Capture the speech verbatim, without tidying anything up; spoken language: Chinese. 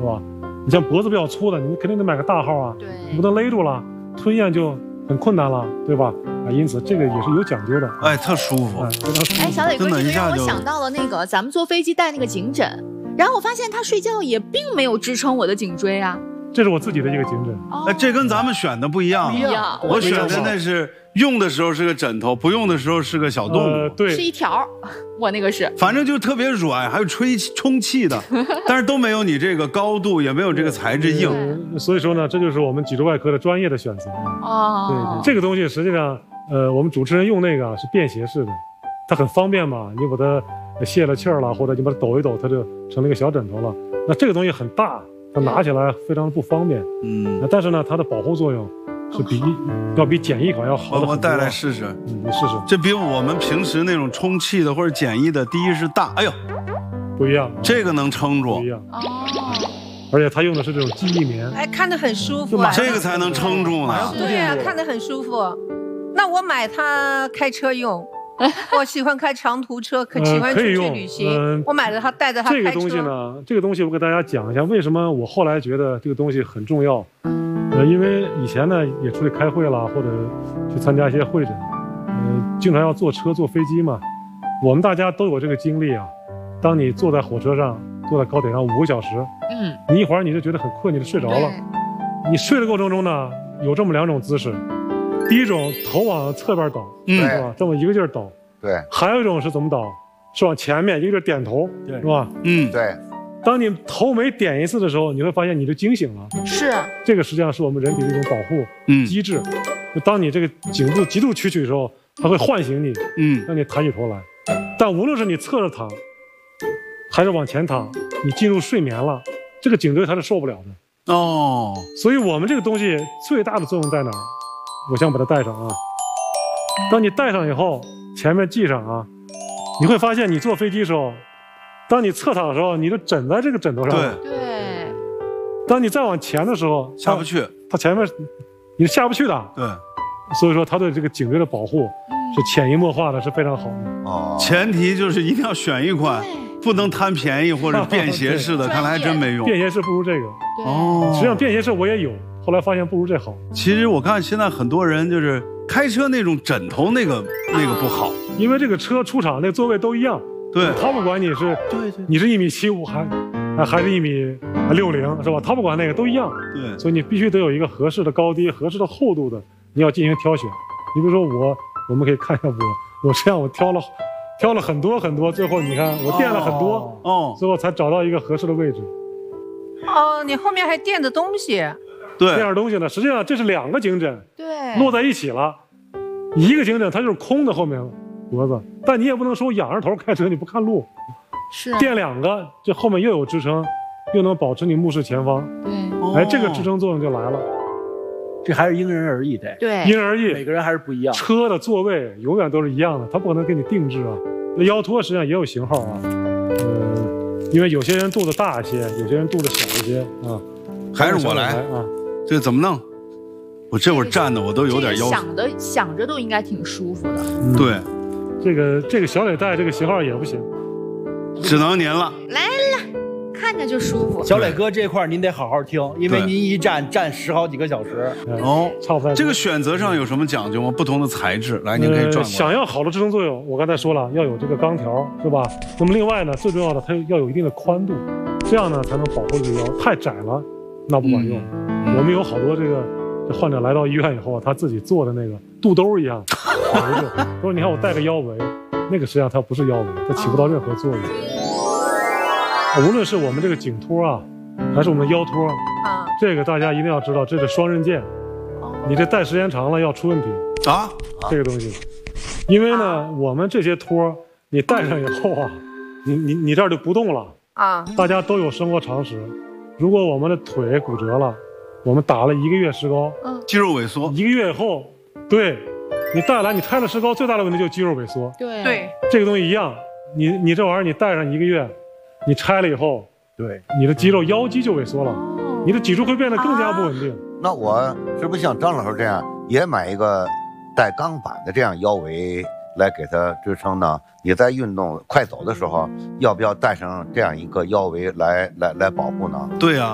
吧？你像脖子比较粗的，你肯定得买个大号啊， 对， 你不能勒住了，吞咽就很困难了，对吧？啊，因此这个也是有讲究的。 哎，特舒服。 哎，非常舒服哎，小磊哥，这个让我真的一下就想到了那个咱们坐飞机带那个颈枕，然后我发现他睡觉也并没有支撑我的颈椎啊。 这是我自己的一个颈枕。 哦哎，这跟咱们选的不一样。 不一样， 我选的这个那是用的时候是个枕头，不用的时候是个小动物。 呃，对， 是一条，我那个是。 反正就特别软，还有吹气充气的，但是都没有你这个高度，也没有这个材质硬。 呃所以说呢，这就是我们脊椎外科的专业的选择啊。 哦， 对，这个东西实际上，呃，我们主持人用那个啊是便携式的，它很方便嘛，你把它泄了气儿了，或者你把它抖一抖，它就成了一个小枕头了。那这个东西很大，它拿起来非常不方便。 嗯， 但是呢，它的保护作用是比要比简易款要好的很多。 我我带来试试。 嗯，你试试， 这比我们平时那种充气的或者简易的，第一是大，哎呦， 不一样， 这个能撑住不一，样， 哦， 而且它用的是这种记忆棉。 哎，看着很舒服啊。 这个才能撑住呢。 对呀、看着很舒服。那我买它开车用，我喜欢开长途车，可喜欢出去旅行。 呃、 我买了它，带着它开车。 这个东西呢，这个东西我给大家讲一下，为什么我后来觉得这个东西很重要。呃，因为以前呢也出去开会啦，或者去参加一些会诊，呃，经常要坐车、坐飞机嘛。我们大家都有这个经历啊。当你坐在火车上，坐在高铁上五个小时， 嗯， 你一会儿你就觉得很困，你就睡着了。你睡的过程中呢，有这么两种姿势。第一种头往侧边倒， 嗯， 是吧？这么一个劲儿倒。 对。 还有一种是怎么倒？是往前面一个劲儿点头， 对， 是吧？ 嗯， 对。 当你头每点一次的时候，你会发现你就惊醒了。 是。 这个实际上是我们人体的一种保护机制。就当你这个颈部极度屈曲的时候，它会唤醒你， 嗯， 让你抬起头来。但无论是你侧着躺，还是往前躺，你进入睡眠了，这个颈椎它是受不了的。 哦。 所以我们这个东西最大的作用在哪儿？我想把它戴上啊。当你戴上以后，前面系上啊，你会发现你坐飞机的时候，当你侧躺的时候，你就枕在这个枕头上。 对。 对。 当你再往前的时候， 下不去， 它前面你是下不去的。 对。 所以说，它对这个颈椎的保护是潜移默化的，是非常好的。 哦。 前提就是一定要选一款，不能贪便宜或者便携式的，看来还真没用。 便携式不如这个。 哦。 实际上便携式我也有。后来发现不如这好。 其实我看现在很多人就是开车那种枕头那个那个不好， 因为这个车出厂那座位都一样。 对， 他不管你是对对， 你是一米七五还还是一米六零是吧？他不管那个都一样。 对， 所以你必须得有一个合适的高低、合适的厚度的，你要进行挑选。你比如说我，我们可以看一下我，我这样我挑了挑了很多很多，最后你看我垫了很多， 哦， 最后才找到一个合适的位置。 哦，你后面还垫着东西。 对， 这样东西呢，实际上这是两个颈枕， 对， 摞在一起了。一个颈枕它就是空的后面脖子，但你也不能说仰着头开车你不看路， 是垫两个，这后面又有支撑，又能保持你目视前方。 对， 哎，这个支撑作用就来了。 这还是因人而异的， 对， 因人而异， 每个人还是不一样。 车的座位永远都是一样的，它不可能给你定制啊。那腰托实际上也有型号啊，呃，因为有些人肚子大一些，有些人肚子小一些啊。 还是我来啊， 这怎么弄？我这会儿站的我都有点腰。 想的想着都应该挺舒服的。 嗯、 对， 这个这个小磊带这个型号也不行， 只能您了。 来了。看着就舒服。 小磊哥这块您得好好听，因为您一站站十好几个小时。 哦， 差不多。 这个选择上有什么讲究吗？不同的材质，来，您可以转过来、呃。 想要好的支撑作用，我刚才说了，要有这个钢条，是吧？那么另外呢，最重要的，它要有一定的宽度，这样呢才能保护这个腰。太窄了，那不管用。嗯、我们有好多这个这患者来到医院以后，他自己做的那个肚兜一样，围着。他说：“你看我带个腰围，那个实际上它不是腰围，它起不到任何作用。”无论是我们这个颈托啊，还是我们腰托啊，这个大家一定要知道，这是双刃剑。你这戴时间长了要出问题啊， 这个东西。因为呢，我们这些托你戴上以后啊，你你你这儿就不动了啊。大家都有生活常识，如果我们的腿骨折了，我们打了一个月石膏， 嗯， 肌肉萎缩， 一个月以后，对，你戴来你拆了石膏，最大的问题就是肌肉萎缩。 对对， 这个东西一样，你你这玩意儿你戴上一个月。你拆了以后， 对， 你的肌肉腰肌就萎缩了，哦、你的脊柱会变得更加不稳定。啊、 那我是不是像张老师这样，也买一个带钢板的这样腰围来给它支撑呢？你在运动快走的时候，要不要带上这样一个腰围来来来保护呢？ 对呀、啊。